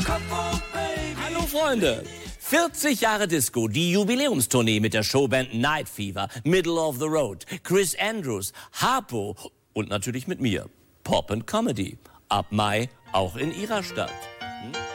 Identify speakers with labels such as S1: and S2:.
S1: Hallo Freunde! 40 Jahre Disco, die Jubiläumstournee mit der Showband Night Fever, Middle of the Road, Chris Andrews, Harpo und natürlich mit mir, Pop and Comedy. Ab Mai auch in Ihrer Stadt.